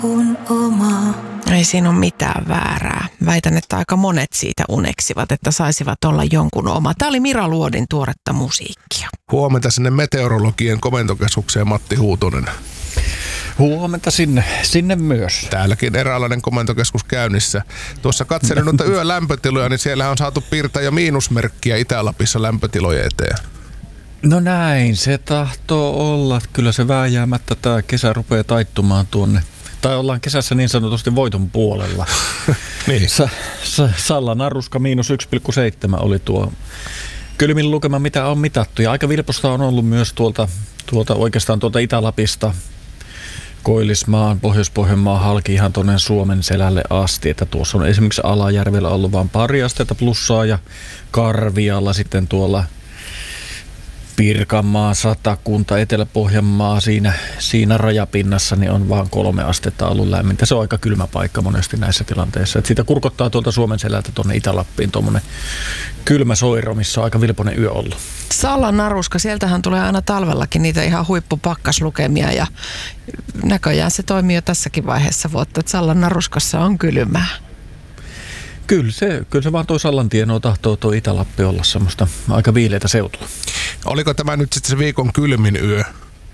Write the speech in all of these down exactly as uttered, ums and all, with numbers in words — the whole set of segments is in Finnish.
kun oma. Ei siinä ole mitään väärää. Väitän, että aika monet siitä uneksivat, että saisivat olla jonkun oma. Tämä oli Mira Luodin tuoretta musiikkia. Huomenta sinne meteorologien komentokeskukseen, Matti Huutonen. Huomenta sinne, sinne myös. Täälläkin eräänlainen komentokeskus käynnissä. Tuossa katselin noita yölämpötiloja, niin siellä on saatu piirtää jo miinusmerkkiä Itä-Lapissa lämpötilojen eteen. No näin, se tahtoo olla. Kyllä se vääjäämättä tämä kesä rupeaa taittumaan tuonne. Tai ollaan kesässä niin sanotusti voiton puolella. Niin. Sa- sa- Sallan naruska miinus yksi pilkku seitsemän oli tuo kylmin lukema, mitä on mitattu. Ja aika vilposta on ollut myös tuolta, tuolta oikeastaan tuolta Itä-Lapista, Koillismaan, Pohjois-Pohjanmaan halki ihan tuonne Suomen selälle asti. Että tuossa on esimerkiksi Alajärvellä ollut vain pari astetta plussaa ja Karvialla sitten tuolla Pirkanmaa, Satakunta, Etelä-Pohjanmaa siinä, siinä rajapinnassa niin on vaan kolme astetta ollut lämmintä. Se on aika kylmä paikka monesti näissä tilanteissa. Et siitä kurkottaa tuolta Suomen selältä tuonne Itä-Lappiin tuommoinen kylmä soiro, missä on aika vilpoinen yö ollut. Sallan naruska, sieltähän tulee aina talvellakin niitä ihan huippupakkaslukemia ja näköjään se toimii jo tässäkin vaiheessa vuotta, että Sallan naruskassa on kylmää. Kyllä se, kyllä se vaan toi Sallan tienoa tahtoo tuo Itä-Lappi olla semmoista aika viileitä seutua. Oliko tämä nyt sitten se viikon kylmin yö?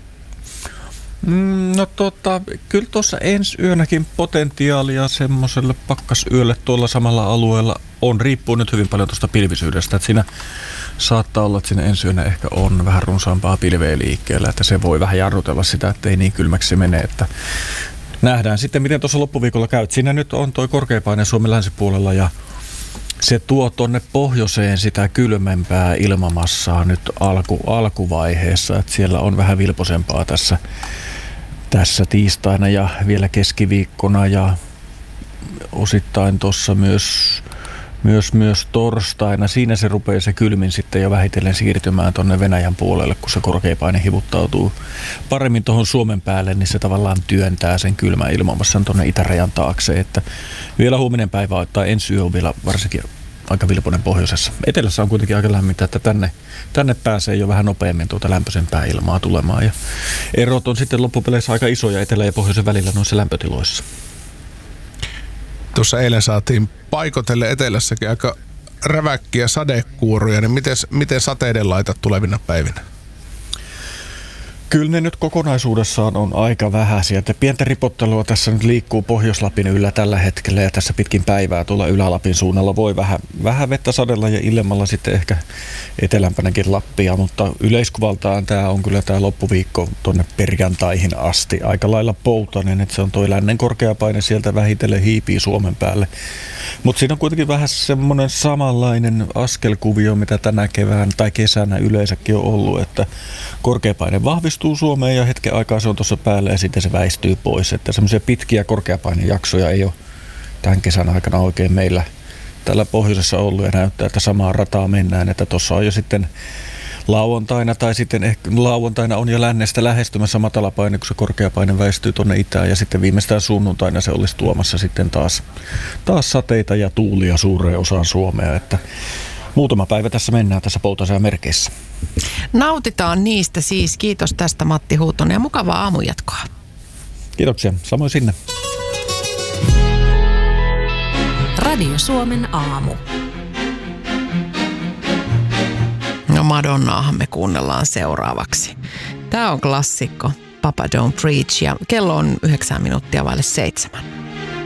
Mm, no tota, kyllä tuossa ensi yönäkin potentiaalia semmoiselle pakkasyölle tuolla samalla alueella on. Riippuu nyt hyvin paljon tuosta pilvisyydestä. Että siinä saattaa olla, että siinä ensi yönä ehkä on vähän runsaampaa pilveä liikkeellä. Että se voi vähän jarrutella sitä, että ei niin kylmäksi se mene. Että nähdään sitten, miten tuossa loppuviikolla käy. Siinä nyt on toi korkeapaine Suomen länsipuolella ja se tuo tuonne pohjoiseen sitä kylmempää ilmamassaa nyt alku, alkuvaiheessa. Että siellä on vähän vilposempaa tässä, tässä tiistaina ja vielä keskiviikkona ja osittain tuossa myös, myös, myös torstaina. Siinä se rupeaa se kylmin sitten jo vähitellen siirtymään tuonne Venäjän puolelle, kun se korkeapaine hivuttautuu paremmin tuohon Suomen päälle, niin se tavallaan työntää sen kylmän ilmamassan tuonne itärajan taakse. Että vielä huominen päivä tai ensi yö on vielä varsinkin aika vilpoinen pohjoisessa. Etelässä on kuitenkin aika lämmintä, että tänne, tänne pääsee jo vähän nopeammin tuota lämpöisempää ilmaa tulemaan. Ja erot on sitten loppupeleissä aika isoja etelä- ja pohjoisen välillä noissa lämpötiloissa. Tuossa eilen saatiin paikotelle etelässäkin aika räväkkiä sadekuuruja, niin miten, miten sateiden laitat tulevina päivinä? Kyllä ne nyt kokonaisuudessaan on aika vähäisiä. Että pientä ripottelua tässä nyt liikkuu Pohjois-Lapin yllä tällä hetkellä ja tässä pitkin päivää tuolla Ylä-Lapin suunnalla voi vähän, vähän vettä sadella ja illemmalla sitten ehkä etelämpänäkin Lappia, mutta yleiskuvaltaan tämä on kyllä tämä loppuviikko tuonne perjantaihin asti aika lailla poutainen, että se on toi lännen korkeapaine sieltä vähitellen hiipii Suomen päälle. Mutta siinä on kuitenkin vähän semmoinen samanlainen askelkuvio, mitä tänä kevään tai kesänä yleensäkin on ollut, että korkeapaine vahvistuu Suomeen ja hetken aikaa se on tuossa päällä ja sitten se väistyy pois. Että semmoisia pitkiä korkeapainejaksoja ei ole tämän kesän aikana oikein meillä täällä pohjoisessa ollut ja näyttää, että samaa rataa mennään. Että tuossa on jo sitten lauantaina tai sitten ehkä lauantaina on jo lännestä lähestymässä matalapaine, kun se korkeapaine väistyy tuonne itään ja sitten viimeistään sunnuntaina se olisi tuomassa sitten taas, taas sateita ja tuulia suureen osaan Suomea. Että muutama päivä tässä mennään tässä poutaiseen merkeissä. Nautitaan niistä siis. Kiitos tästä Matti Huutonen ja mukavaa aamujatkoa. Kiitoksia. Samoin sinne. Radio Suomen aamu. No Madonnaahan me kuunnellaan seuraavaksi. Tämä on klassikko Papa Don't Preach ja kello on yhdeksän minuuttia vaille seitsemän.